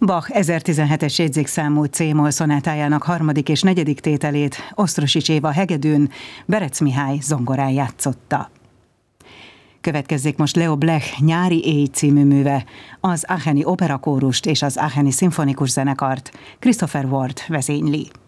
Bach 1017-es jegyzékszámú C-moll szonátájának 3. és 4. tételét Osztrosics Éva hegedűn, Berec Mihály zongorán játszotta. Következzék most Leo Blech Nyári éj című műve, az Aacheni Operakórust és az Aacheni Szimfonikus Zenekart Christopher Ward vezényli.